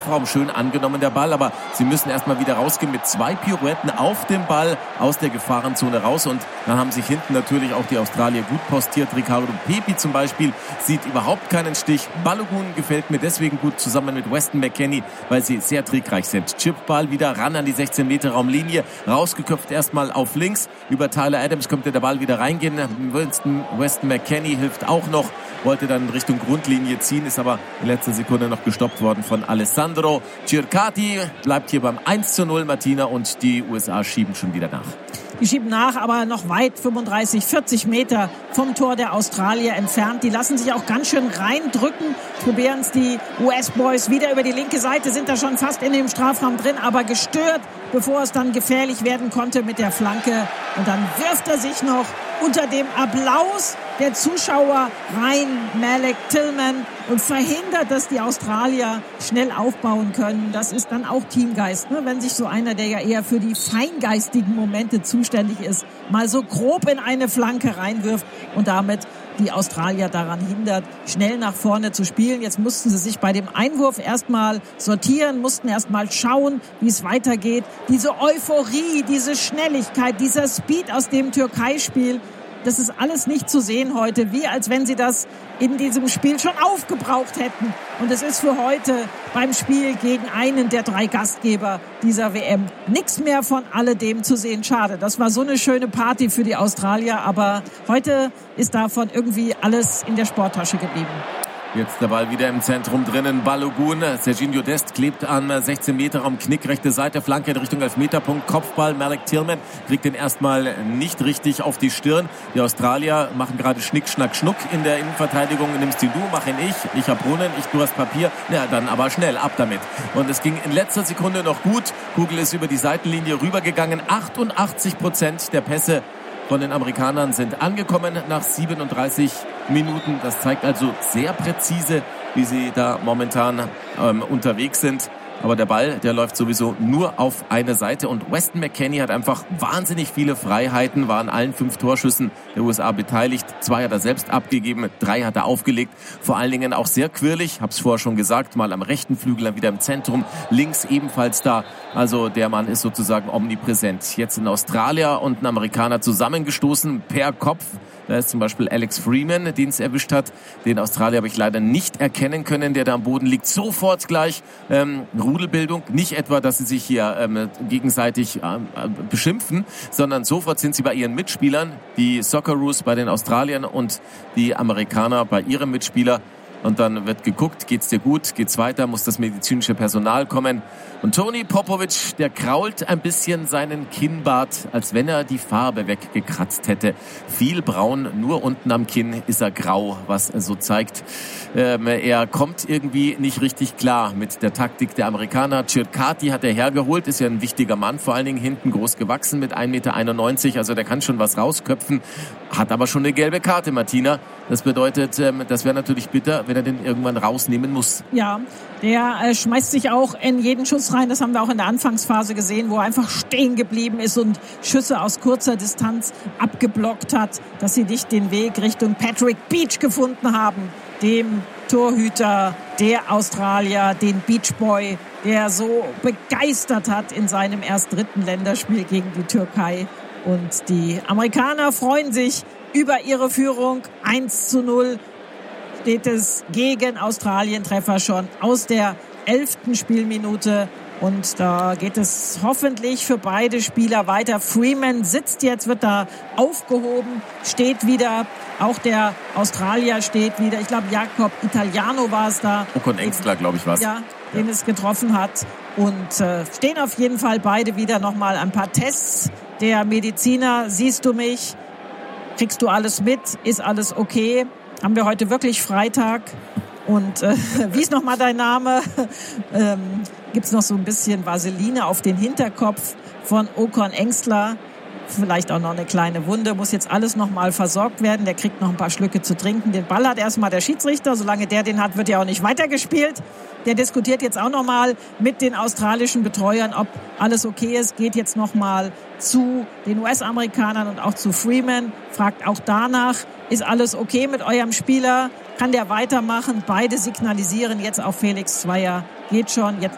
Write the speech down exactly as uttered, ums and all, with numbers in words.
Strafraum. Schön angenommen der Ball, aber sie müssen erstmal wieder rausgehen mit zwei Pirouetten auf dem Ball aus der Gefahrenzone raus. Und dann haben sich hinten natürlich auch die Australier gut postiert. Ricardo Pepi zum Beispiel sieht überhaupt keinen Stich. Balogun gefällt mir deswegen gut zusammen mit Weston McKennie, weil sie sehr trickreich sind. Chipball wieder ran an die sechzehn Meter Raumlinie, rausgeköpft erstmal auf links. Über Tyler Adams könnte der Ball wieder reingehen. Weston, Weston McKennie hilft auch noch, wollte dann in Richtung Grundlinie ziehen, ist aber in letzter Sekunde noch gestoppt worden von Alessandro Circati. Bleibt hier beim eins zu null, Martina, und die U S A schieben schon wieder nach. Die schieben nach, aber noch weit, fünfunddreißig, vierzig Meter vom Tor der Australier entfernt. Die lassen sich auch ganz schön reindrücken. Probieren es die U S-Boys wieder über die linke Seite, sind da schon fast in dem Strafraum drin, aber gestört, bevor es dann gefährlich werden konnte mit der Flanke. Und dann wirft er sich noch unter dem Applaus der Zuschauer rein, Malik Tillman, und verhindert, dass die Australier schnell aufbauen können. Das ist dann auch Teamgeist, ne? Wenn sich so einer, der ja eher für die feingeistigen Momente zuständig ist, mal so grob in eine Flanke reinwirft und damit die Australier daran hindert, schnell nach vorne zu spielen. Jetzt mussten sie sich bei dem Einwurf erstmal sortieren, mussten erstmal schauen, wie es weitergeht. Diese Euphorie, diese Schnelligkeit, dieser Speed aus dem Türkei-Spiel, das ist alles nicht zu sehen heute, wie als wenn sie das in diesem Spiel schon aufgebraucht hätten. Und es ist für heute beim Spiel gegen einen der drei Gastgeber dieser W M nichts mehr von alledem zu sehen. Schade, das war so eine schöne Party für die Australier, aber heute ist davon irgendwie alles in der Sporttasche geblieben. Jetzt der Ball wieder im Zentrum drinnen. Balogun, Serginho Dest klebt an sechzehn Meter Raum, Knick, rechte Seite, Flanke in Richtung Elfmeterpunkt, Kopfball. Malik Tillman kriegt den erstmal nicht richtig auf die Stirn. Die Australier machen gerade Schnick, Schnack, Schnuck in der Innenverteidigung. Nimmst ihn du, mach ihn ich. Ich hab Brunnen, ich, du hast Papier. Ja, dann aber schnell, ab damit. Und es ging in letzter Sekunde noch gut. Kugel ist über die Seitenlinie rübergegangen. achtundachtzig Prozent der Pässe von den Amerikanern sind angekommen nach siebenunddreißig Minuten. Das zeigt also sehr präzise, wie sie da momentan ähm, unterwegs sind. Aber der Ball, der läuft sowieso nur auf eine Seite. Und Weston McKennie hat einfach wahnsinnig viele Freiheiten, war an allen fünf Torschüssen der U S A beteiligt. Zwei hat er selbst abgegeben, drei hat er aufgelegt. Vor allen Dingen auch sehr quirlig, hab's vorher schon gesagt, mal am rechten Flügel, dann wieder im Zentrum, links ebenfalls da. Also der Mann ist sozusagen omnipräsent. Jetzt ein Australier und ein Amerikaner zusammengestoßen per Kopf. Da ist zum Beispiel Alex Freeman, den es erwischt hat. Den Australier habe ich leider nicht erkennen können, der da am Boden liegt. Sofort gleich ähm, Rudelbildung. Nicht etwa, dass sie sich hier ähm, gegenseitig ähm, beschimpfen, sondern sofort sind sie bei ihren Mitspielern. Die Socceroos bei den Australiern und die Amerikaner bei ihrem Mitspieler. Und dann wird geguckt, geht's dir gut, geht's weiter, muss das medizinische Personal kommen. Und Tony Popovic, der krault ein bisschen seinen Kinnbart, als wenn er die Farbe weggekratzt hätte. Viel braun, nur unten am Kinn ist er grau, was so zeigt, ähm, er kommt irgendwie nicht richtig klar mit der Taktik der Amerikaner. Circati hat er hergeholt, ist ja ein wichtiger Mann, vor allen Dingen hinten groß gewachsen mit ein Meter einundneunzig, also der kann schon was rausköpfen, hat aber schon eine gelbe Karte, Martina. Das bedeutet, ähm, das wäre natürlich bitter, wenn er den irgendwann rausnehmen muss. Ja, der äh, schmeißt sich auch in jeden Schuss rein. Das haben wir auch in der Anfangsphase gesehen, wo er einfach stehen geblieben ist und Schüsse aus kurzer Distanz abgeblockt hat, dass sie nicht den Weg Richtung Patrick Beach gefunden haben, dem Torhüter der Australier, den Beach Boy, der so begeistert hat in seinem erst dritten Länderspiel gegen die Türkei. Und die Amerikaner freuen sich über ihre Führung. eins zu null steht es gegen Australien, Treffer schon aus der elften Spielminute. Und da geht es hoffentlich für beide Spieler weiter. Freeman sitzt jetzt, wird da aufgehoben, steht wieder. Auch der Australier steht wieder. Ich glaube, Jakob Italiano war es da. Ocon Engstler, glaube ich, war es. Ja, den es getroffen hat. Und äh, stehen auf jeden Fall beide wieder. Nochmal ein paar Tests der Mediziner. Siehst du mich? Kriegst du alles mit? Ist alles okay? Haben wir heute wirklich Freitag? Und äh, wie ist nochmal dein Name? ähm, gibt's noch so ein bisschen Vaseline auf den Hinterkopf von Ocon Engstler. Vielleicht auch noch eine kleine Wunde. Muss jetzt alles nochmal versorgt werden. Der kriegt noch ein paar Schlücke zu trinken. Den Ball hat erstmal der Schiedsrichter. Solange der den hat, wird ja auch nicht weitergespielt. Der diskutiert jetzt auch nochmal mit den australischen Betreuern, ob alles okay ist. Geht jetzt nochmal zu den U S-Amerikanern und auch zu Freeman. Fragt auch danach, ist alles okay mit eurem Spieler? Kann der weitermachen? Beide signalisieren jetzt auf Felix Zweier. Geht schon. Jetzt